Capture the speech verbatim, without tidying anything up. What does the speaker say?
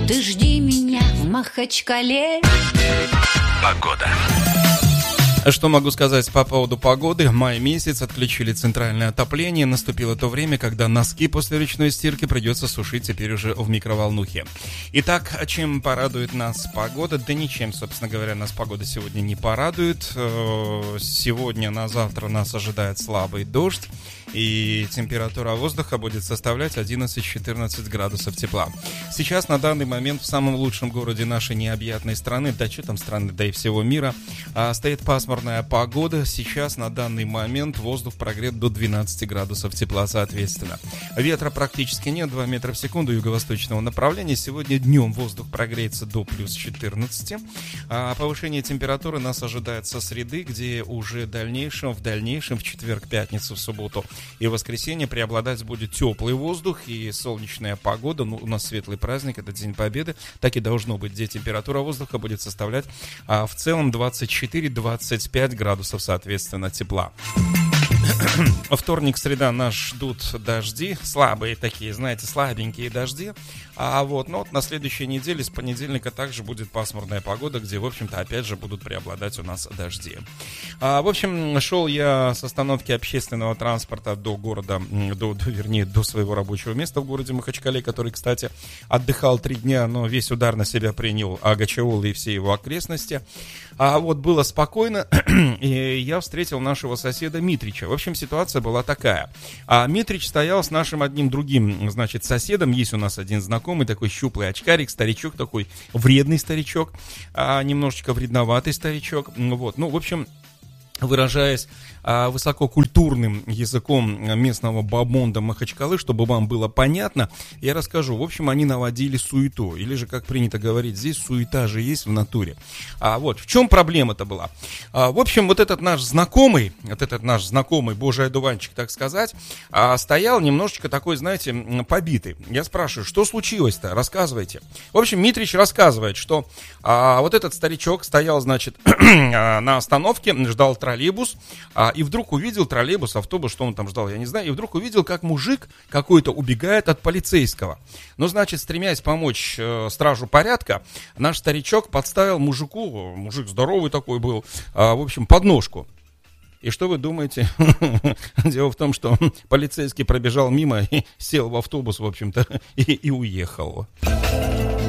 Ты жди меня в Махачкале. Погода. Что могу сказать по поводу погоды? Май месяц, отключили центральное отопление. Наступило то время, когда носки после ручной стирки придется сушить теперь уже в микроволнухе. Итак, чем порадует нас погода? Да ничем, собственно говоря, нас погода сегодня не порадует. Сегодня на завтра нас ожидает слабый дождь. И температура воздуха будет составлять одиннадцать-четырнадцать градусов тепла. Сейчас, на данный момент, в самом лучшем городе нашей необъятной страны, да что там страны, да и всего мира, стоит пасмурная погода. Сейчас, на данный момент, воздух прогрет до двенадцати градусов тепла, соответственно. Ветра практически нет, два метра в секунду юго-восточного направления. Сегодня днем воздух прогреется до плюс четырнадцати. А повышение температуры нас ожидает со среды, где уже в дальнейшем, в дальнейшем, в четверг, пятницу, в субботу и в воскресенье преобладать будет теплый воздух и солнечная погода. Ну, у нас светлый праздник, это День Победы. Так и должно быть, где температура воздуха будет составлять а, в целом двадцать четыре - двадцать пять градусов, соответственно, тепла. Вторник, среда нас ждут дожди, слабые такие, знаете, слабенькие дожди. А вот, ну вот на следующей неделе, с понедельника, также будет пасмурная погода, где, в общем-то, опять же будут преобладать у нас дожди. А, в общем, шел я с остановки общественного транспорта до города, до, до, вернее, до своего рабочего места в городе Махачкале, который, кстати, отдыхал три дня, но весь удар на себя принял Агачаул и все его окрестности. А вот было спокойно, и я встретил нашего соседа Митрича. В общем, ситуация была такая. А Митрич стоял с нашим одним другим, значит, соседом. Есть у нас один знакомый, такой щуплый очкарик, старичок такой, вредный старичок, а, немножечко вредноватый старичок. Вот, ну, в общем, выражаясь а, высококультурным языком местного бабонда Махачкалы, чтобы вам было понятно, я расскажу. В общем, они наводили суету, или же, как принято говорить, здесь суета же есть в натуре. А вот в чем проблема-то была? А, в общем, вот этот наш знакомый, вот этот наш знакомый божий одуванчик, так сказать, а, стоял немножечко такой, знаете, побитый. Я спрашиваю, что случилось-то? Рассказывайте. В общем, Митрич рассказывает, что а, вот этот старичок стоял, значит, на остановке, ждал троллейбус, а, и вдруг увидел троллейбус, автобус, что он там ждал, я не знаю, и вдруг увидел, как мужик какой-то убегает от полицейского. Ну, значит, стремясь помочь э, стражу порядка, наш старичок подставил мужику, мужик здоровый такой был, э, в общем, подножку. И что вы думаете? Дело в том, что полицейский пробежал мимо и сел в автобус, в общем-то, и, и уехал.